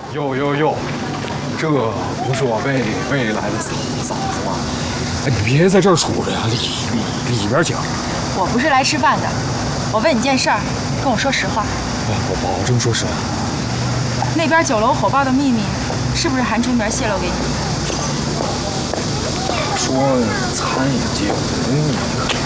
哟，这不是我未来的嫂子吗？哎，你别在这儿杵着呀，里边请。 我不是来吃饭的，我问你件事儿，跟我说实话。 我保证说实话。 那边酒楼火爆的秘密，是不是韩春明泄露给你？ 说餐饮界有秘密。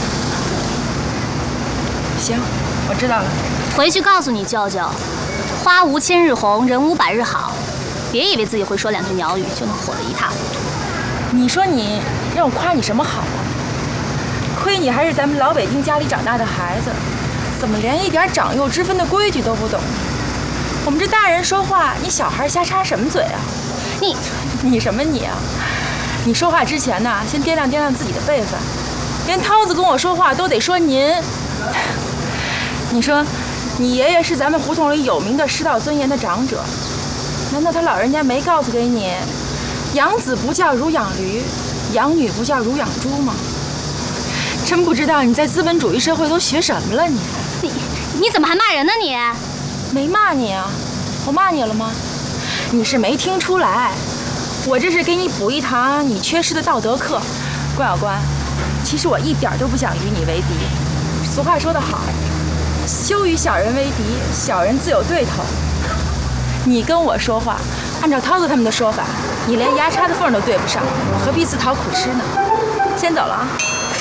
行，我知道了。 回去告诉你舅舅，花无千日红，人无百日好。别以为自己会说两句鸟语就能火得一塌糊涂。 你说你让我夸你什么好啊？亏你还是咱们老北京家里长大的孩子，怎么连一点长幼之分的规矩都不懂？我们这大人说话，你小孩瞎插什么嘴啊？你什么你啊？你说话之前呢，先掂量掂量自己的辈分。连涛子跟我说话都得说您。你说，你爷爷是咱们胡同里有名的师道尊严的长者，难道他老人家没告诉给你，养子不教如养驴，养女不教如养猪吗？真不知道你在资本主义社会都学什么了你怎么还骂人呢你？ 没骂你啊，我骂你了吗？你是没听出来，我这是给你补一堂你缺失的道德课。关小关，其实我一点都不想与你为敌。俗话说得好，休与小人为敌，小人自有对头。你跟我说话，按照涛子他们的说法，你连牙插的缝都对不上，何必自讨苦吃呢？先走了啊。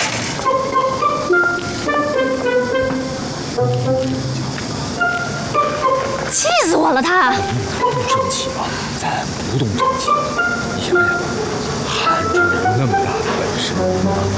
气死我了他！ 不生气啊，咱不动真气。你想想，韩春明那么大的本事，